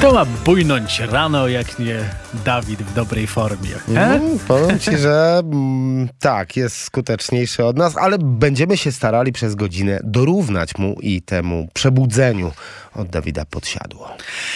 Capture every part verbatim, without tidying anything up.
To ma bujnąć rano, jak nie Dawid w dobrej formie. Mm, powiem ci, że mm, tak, jest skuteczniejszy od nas, ale będziemy się starali przez godzinę dorównać mu i temu przebudzeniu od Dawida Podsiadło.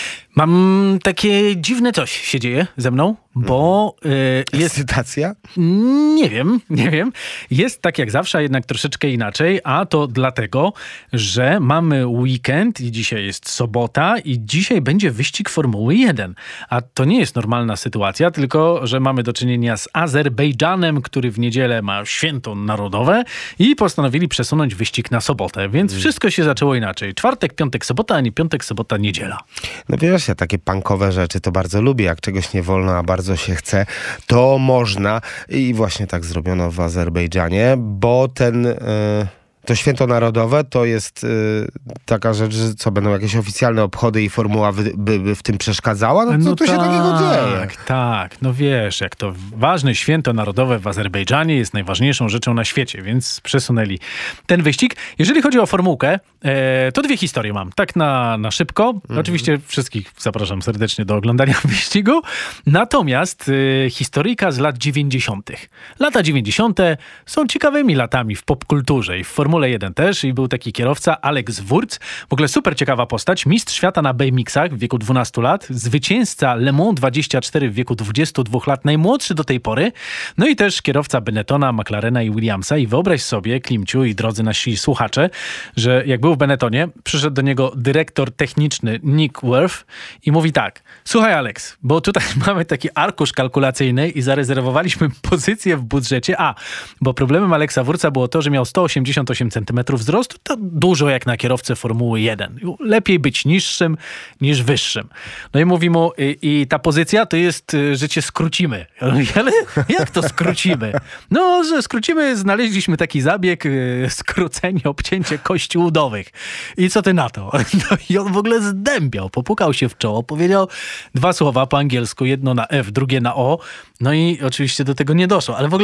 Mam takie dziwne coś się dzieje ze mną, bo y, jest... Ekscytacja? Nie wiem, nie wiem. Jest tak jak zawsze, a jednak troszeczkę inaczej, a to dlatego, że mamy weekend i dzisiaj jest sobota i dzisiaj będzie wyścig Formuły jeden. A to nie jest normalna sytuacja, tylko że mamy do czynienia z Azerbejdżanem, który w niedzielę ma święto narodowe i postanowili przesunąć wyścig na sobotę, więc wszystko się zaczęło inaczej. Czwartek, piątek, sobota, a nie piątek, sobota, niedziela. No wiesz, ja takie punkowe rzeczy to bardzo lubię. Jak czegoś nie wolno, a bardzo się chce, to można. I właśnie tak zrobiono w Azerbejdżanie, bo ten... Yy... To święto narodowe to jest y, taka rzecz, że co, będą jakieś oficjalne obchody i formuła by, by, by w tym przeszkadzała? No co no tu tak, się takiego dzieje? Tak, tak. No wiesz, jak to ważne święto narodowe w Azerbejdżanie jest najważniejszą rzeczą na świecie, więc przesunęli ten wyścig. Jeżeli chodzi o formułkę, e, to dwie historie mam. Tak na, na szybko. Mhm. Oczywiście wszystkich zapraszam serdecznie do oglądania wyścigu. Natomiast e, historyjka z lat dziewięćdziesiątych. Lata dziewięćdziesiąte są ciekawymi latami w popkulturze i w Formule jeden też i był taki kierowca Alex Wurz. W ogóle super ciekawa postać. Mistrz świata na B M X-ach w wieku dwunastu lat. Zwycięzca Le Mans dwadzieścia cztery w wieku dwudziestu dwóch lat. Najmłodszy do tej pory. No i też kierowca Benettona, McLarena i Williamsa. I wyobraź sobie, Klimciu i drodzy nasi słuchacze, że jak był w Benettonie, przyszedł do niego dyrektor techniczny Nick Wirth i mówi tak: słuchaj Alex, bo tutaj mamy taki arkusz kalkulacyjny i zarezerwowaliśmy pozycję w budżecie. A, bo problemem Alexa Wurza było to, że miał sto osiemdziesiąt osiem centymetrów wzrostu, to dużo jak na kierowcę Formuły jeden. Lepiej być niższym niż wyższym. No i mówi mu, i, i ta pozycja to jest, że cię skrócimy. Ale jak to skrócimy? No, że skrócimy, znaleźliśmy taki zabieg, skrócenie, obcięcie kości udowych. I co ty na to? No i on w ogóle zdębiał, popukał się w czoło, powiedział dwa słowa po angielsku, jedno na F, drugie na O. No i oczywiście do tego nie doszło, ale w ogóle